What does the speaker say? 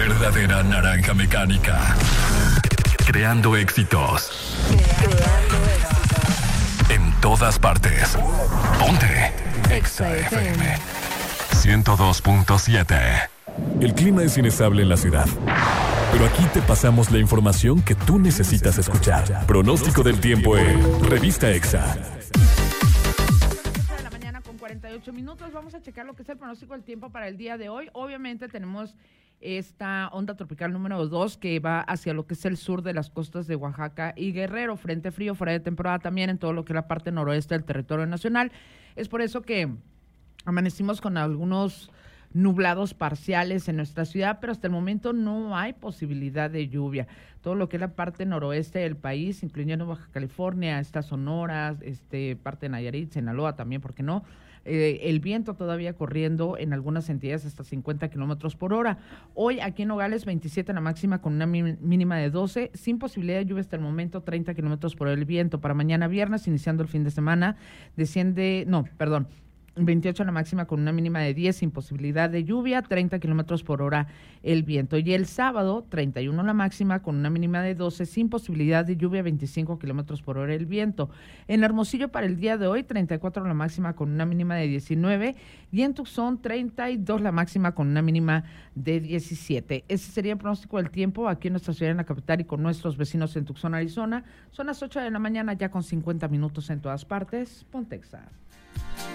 verdadera naranja mecánica. Creando éxitos. En todas partes. Ponte Exa FM 102.7. El clima es inestable en la ciudad, pero aquí te pasamos la información que tú necesitas escuchar. Pronóstico del tiempo en Revista Exa. 48 minutos. Vamos a checar lo que es el pronóstico del tiempo para el día de hoy. Obviamente tenemos esta onda tropical número 2 que va hacia lo que es el sur de las costas de Oaxaca y Guerrero, frente frío, fuera de temporada también en todo lo que es la parte noroeste del territorio nacional. Es por eso que amanecimos con algunos nublados parciales en nuestra ciudad, pero hasta el momento no hay posibilidad de lluvia. Todo lo que es la parte noroeste del país, incluyendo Baja California, estas Sonoras, parte de Nayarit, Sinaloa también, ¿por qué no? El viento todavía corriendo en algunas entidades hasta 50 kilómetros por hora. Hoy aquí en Nogales 27 la máxima con una mínima de 12, sin posibilidad de lluvia hasta el momento, 30 kilómetros por hora el viento. Para mañana viernes, iniciando el fin de semana, 28 la máxima con una mínima de 10, sin posibilidad de lluvia, 30 kilómetros por hora el viento. Y el sábado, 31 la máxima con una mínima de 12, sin posibilidad de lluvia, 25 kilómetros por hora el viento. En Hermosillo para el día de hoy, 34 la máxima con una mínima de 19, y en Tucson, 32 la máxima con una mínima de 17. Ese sería el pronóstico del tiempo aquí en nuestra ciudad, en la capital, y con nuestros vecinos en Tucson, Arizona. Son las 8 de la mañana, ya con 50 minutos en todas partes. Ponte Exa.